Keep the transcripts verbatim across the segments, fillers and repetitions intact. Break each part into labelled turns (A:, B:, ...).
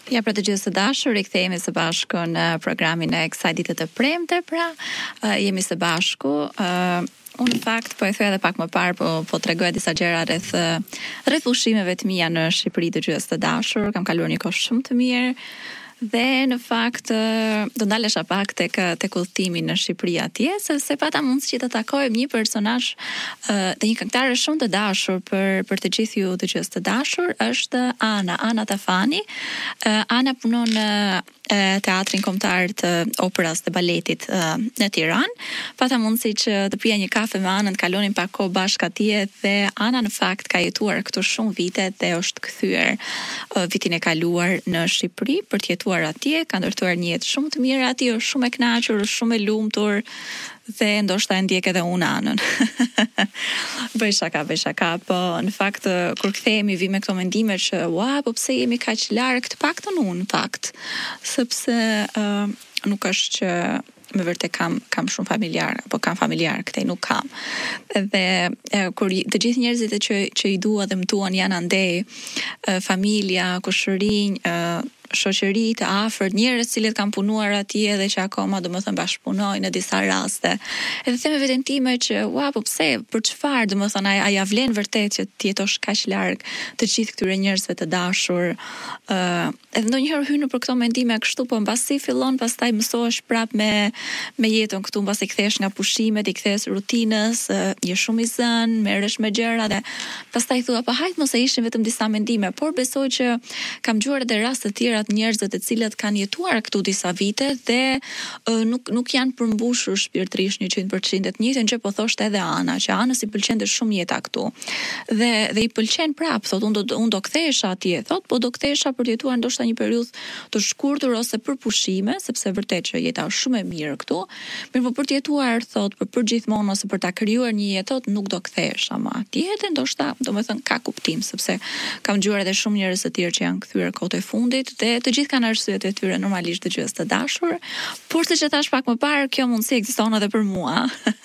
A: Ja, për të gjithë së dashur, rikthehemi së bashku në programin e kësaj dite të premte, pra uh, jemi së bashku. Uh, unë në fakt po e thoya edhe pak më parë, po po tregoja disa gjëra rreth rreth ushqimeve të mia në Shqipëri, të gjithë së dashur. Kam kaluar një kohë shumë të mirë. Dhe në fakt do ndalesha pak tek tek udhëtimi në Shqipëri atje, sepse pata mundësi që të takojmë një personazh dhe një këngëtare shumë të dashur për për të gjithë ju të gjithë të dashur, është Ana, Ana Tafani. Ana punon në teatrin kombëtar të operës dhe baletit në Tiranë. Pata mundësi që të pija një kafe me Anën, të kalonin pak kohë bashkë atje, dhe Ana në fakt ka jetuar këtu shumë vite dhe është kthyer vitin e kaluar në Shqipëri për të jetuar atje, ka ndërtuar një jetë shumë të mirë atje, është shumë e kënaqur, është shumë e lumtur dhe ndoshta e ndjek edhe unë Anën. Bëj shaka, bëj shaka, po në fakt kur kthehemi vi me këto mendime që ua, po pse jemi kaq larg, të paktën unë në fakt, sepse uh, nuk është që me vërtet kam kam shumë familjar, apo kam familjar këtej nuk kam. Dhe e, kur të gjithë njerëzit që që i dua dhe më duan janë andej, e, familja, kushërinj, e, shoqëri të afërt, njerëz cilët kanë punuar atje dhe që akoma domethënë bashkëpunojnë në disa raste. Edhe them me veten time që ua, po pse, për çfarë, domethënë a, a ja vlen vërtet që të jetosh kaq larg të gjithë këtyre njerëzve të dashur. ë uh, Edhe ndonjëherë hyn nëpër këto mendime kështu, po mbasi fillon pastaj mësohesh prap me me jetën këtu, mbasi kthehesh nga pushimet, i kthehesh rutinës, uh, je shumë i zënë, merresh me gjëra dhe pastaj thua, po hajt mos e ishin vetëm disa mendime, por besoj që kam dëgjuar edhe raste të tjera të njerëzve të cilët kanë jetuar këtu disa vite dhe uh, nuk nuk janë përmbushur shpirtërisht njëqind përqind. Të njëjtën gjë po thoshte edhe Ana, që Anës i pëlqente shumë jeta këtu. Dhe dhe i pëlqen prap, thotë unë do unë do kthehesha atje, thotë, po do kthehesha për të jetuar ndoshta një periudhë të shkurtër ose për pushime, sepse vërtet që jeta është shumë e mirë këtu. Mirë, po për të jetuar, thotë, për përgjithmonë ose për ta krijuar një jetë, thotë, nuk do kthehesha më atje, dhe ndoshta, domethënë ka kuptim, sepse kam dëgjuar edhe shumë njerëz të tjerë që janë kthyer kohët e fundit dhe të gjithë kanë arsyet e tyre normalisht të gjithë të dashur, por siç e thash pak më parë, kjo mundësi ekziston edhe për mua.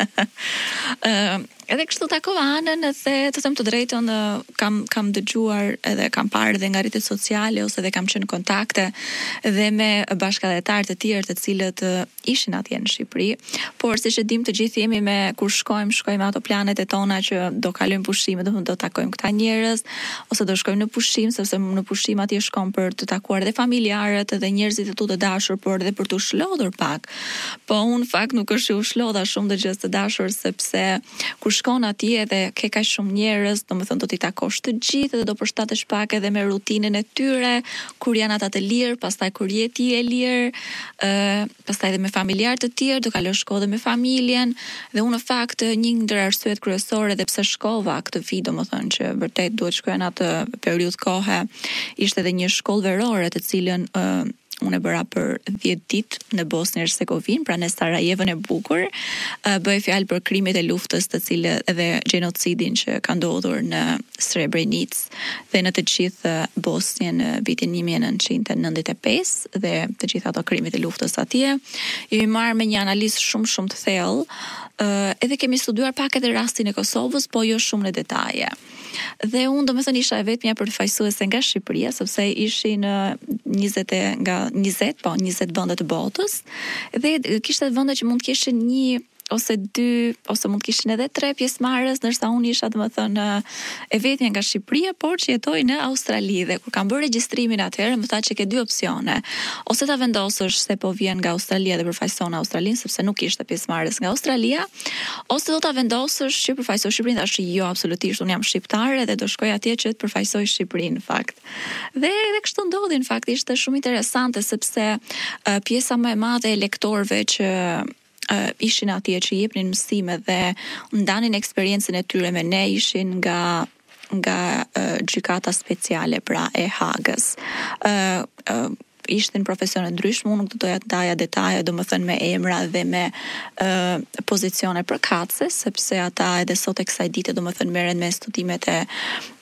A: uh, Edhe kështu takova Anën dhe të them të drejtën, kam kam dëgjuar edhe kam parë edhe nga rrjetet sociale ose edhe kam qenë në kontakte dhe me bashkëdhetar të tjerë të cilët ishin atje në Shqipëri, por siç e dim të gjithë jemi me kur shkojmë, shkojmë ato planet e tona që do kalojmë pushime, do do takojmë këta njerëz ose do shkojmë në pushim, sepse në pushim atje shkon për të takuar edhe familjarët edhe njerëzit e tu të dashur, por edhe për të shlodhur pak. Po unë fakt nuk është që u shlodha shumë të gjithë të dashur, sepse kur shkon atje dhe ke kaq shumë njerëz, domethënë do t'i takosh të gjithë dhe do përshtatesh pak edhe me rutinën e tyre, kur janë ata të lirë, pastaj kur je ti e lirë, ë uh, pastaj edhe me familjar të tjerë, do kalosh kohë me familjen, dhe unë në fakt një ndër arsyet kryesore dhe pse shkova këtë vit, domethënë që vërtet duhet shkoja në atë periudhë kohe, ishte edhe një shkollë verore të cilën uh, unë e bëra për dhjetë ditë në Bosnjë Hercegovinë, pra në Sarajevën e bukur, bëj fjalë për krimet e luftës të cilët edhe gjenocidin që ka ndodhur në Srebrenicë dhe në të gjithë Bosnjën në vitin një mijë e nëntëqind e nëntëdhjetë e pesë dhe të gjitha ato krimet e luftës atje. Jemi marrë me një analizë shumë shumë të thellë, uh, edhe kemi studiuar pak edhe rastin e Kosovës, po jo shumë në detaje. Dhe unë do me thënë isha e vetmja përfaqësuese nga Shqipëria, sepse ishin njëzet nga njëzet, po njëzet vende të botës, dhe kishte vende që mund të kishin një ose dy, ose mund të kishin edhe tre pjesëmarrës, ndërsa unë isha domethënë e vetmja nga Shqipëria, por që jetoj në Australi, dhe kur kam bërë regjistrimin atëherë më tha që ke dy opsione. Ose ta vendosësh se po vjen nga Australia dhe përfaqëson Australinë, sepse nuk ishte pjesëmarrës nga Australia, ose do ta vendosësh që përfaqësosh Shqipërinë. Thash jo, absolutisht, unë jam shqiptare dhe do shkoj atje që të përfaqësoj Shqipërinë në fakt. Dhe edhe kështu ndodhi në fakt, ishte shumë interesante sepse uh, pjesa më e madhe e lektorëve që Uh, ishin atje që jepnin mësime dhe ndanin eksperiencën e tyre me ne ishin nga nga uh, gjykata speciale, pra e Hagës. Uh, uh, ishtin profesione ndryshme, unë nuk do doja të daja detaje, do më thënë me emra dhe me uh, pozicione përkatëse, sepse ata edhe sot e kësaj dite do më thënë merren me studimet e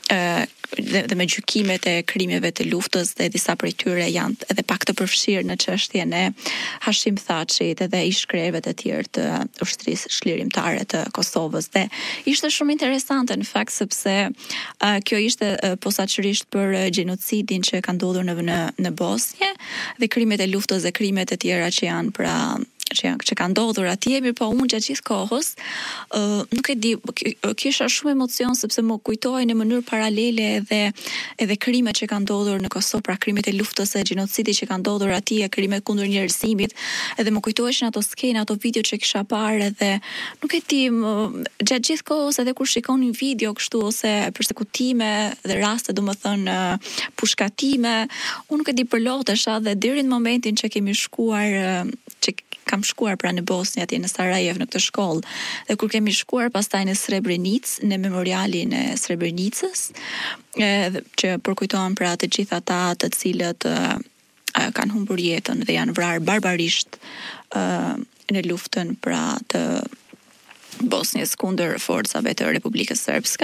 A: uh, dhe, dhe me gjykimet e krimeve të luftës dhe disa prej tyre janë edhe pak të përfshirë në çështjen e Hashim Thachit edhe ish kryevet e tjerë të ushtrisë çlirimtare të Kosovës. Dhe ishte shumë interesante në fakt sepse uh, kjo ishte uh, posaçërisht për uh, gjenocidin që ka ndodhur në në, në Bosnjë dhe krimet e luftës dhe krimet e tjera që janë pra që, janë, që ka ndodhur atje, mirë po unë gjatë gjithë kohës uh, nuk e di, kisha shumë emocion sepse më kujtohej në mënyrë paralele edhe edhe krimet që kanë ndodhur në Kosovë, pra krimet e luftës e gjenocidit që kanë ndodhur atje, krimet kundër njerëzimit, edhe më kujtoheshin ato skenë, ato video që kisha parë edhe nuk e di, më, gjatë gjithë kohës edhe kur shikonin video kështu ose persekutime dhe raste domethënë uh, pushkatime, unë nuk e di përlotesha dhe deri në momentin që kemi shkuar uh, që kam shkuar pra në Bosnjë atje në Sarajevo në këtë shkollë. Dhe kur kemi shkuar pastaj në Srebrenicë, në memorialin e Srebrenicës, e, që përkujtohen pra të gjithë ata të cilët e, kanë humbur jetën dhe janë vrarë barbarisht e, në luftën pra të Bosnjës kundër forcave të Republikës Srpska.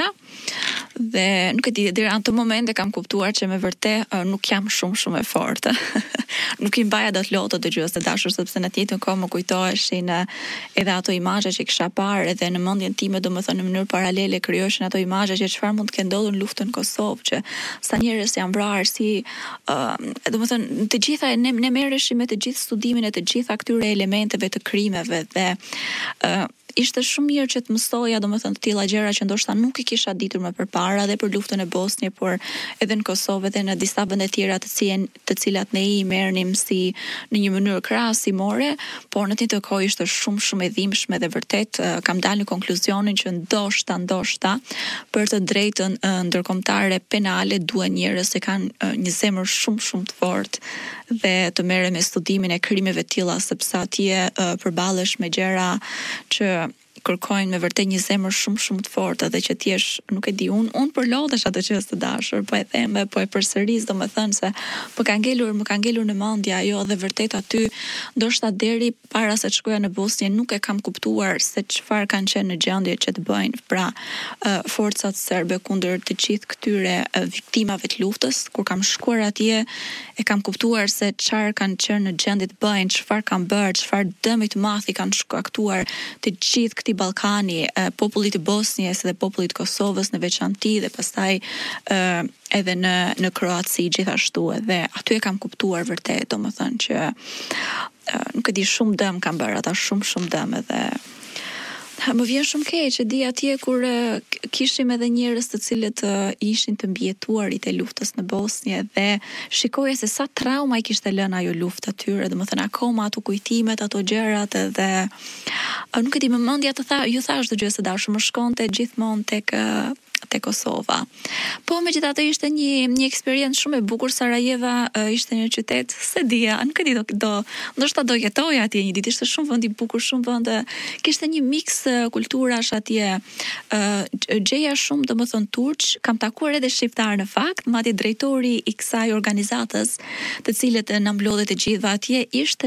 A: Dhe nuk e di, deri atë moment e kam kuptuar që me vërtet uh, nuk jam shumë shumë e fortë. Nuk i mbaja dot lotë të dëgjues të dashur sepse në të njëjtën kohë më kujtoheshin uh, edhe ato imazhe që kisha parë edhe në mendjen time domethënë në mënyrë paralele krijoheshin ato imazhe që çfarë mund të ketë ndodhur në luftën në Kosovë, që sa njerëz janë vrarë, si uh, domethënë të gjitha ne, ne merreshim me të gjithë studimin e të gjitha këtyre elementeve të krimeve dhe uh, ishte shumë mirë që të mësoja domethënë të tilla gjëra që ndoshta nuk i kisha ditur më përpara dhe për luftën e Bosnjë, por edhe në Kosovë dhe në disa vende tjera të cilën të cilat ne i merrnim si në një mënyrë krahasimore, por në të njëjtën kohë ishte shumë shumë e dhimbshme dhe vërtet uh, kam dalë në konkluzionin që ndoshta ndoshta për të drejtën uh, ndërkombëtare penale duhen njerëz që kanë uh, një zemër shumë shumë të fortë dhe të merren me studimin e krimeve të tilla sepse atje uh, përballesh me gjëra që kërkojnë me vërtet një zemër shumë shumë të fortë dhe që ti jesh, nuk e di, unë un përlodhesh atë që është të dashur, po e them, po e përsëris domethënë se më ka ngelur, më ka ngelur në mendje ajo dhe vërtet aty ndoshta deri para se të shkoja në Bosnjë nuk e kam kuptuar se çfarë kanë qenë në gjendje që të bëjnë pra uh, forcat serbe kundër të gjithë këtyre uh, viktimave të luftës. Kur kam shkuar atje e kam kuptuar se çfarë kanë qenë në gjendje të bëjnë, çfarë kanë bërë, çfarë dëmi të madh i kanë shkaktuar të gjithë këtij Ballkani, uh, popullit të Bosnjës dhe popullit të Kosovës në veçantë dhe pastaj uh, edhe në në Kroaci gjithashtu, edhe aty e kam kuptuar vërtet domethënë që uh, nuk e di, shumë dëm kanë bërë ata, shumë shumë dëm edhe më vjen shumë keq që di atje kur uh, kishim edhe njerëz të cilët uh, ishin të mbijetuarit e luftës në Bosnjë dhe shikoja se sa trauma i kishte lënë ajo luftë atyre, domethënë akoma ato kujtimet, ato gjërat edhe uh, nuk e di, më mendja të tha, ju thash dëgjues të dashur, më shkonte gjithmonë tek uh, te Kosova. Po megjithatë ishte një një eksperiencë shumë e bukur. Sarajeva uh, ishte një qytet, se dia, nuk e di do, do ndoshta do jetoja atje një ditë. Ishte shumë vend i bukur, shumë vend, kishte një miks uh, kulturash atje. Uh, gjeja shumë domethënë turq, kam takuar edhe shqiptar në fakt, madje drejtori i kësaj organizatës, të cilët na mblodhet të gjithëve atje ishte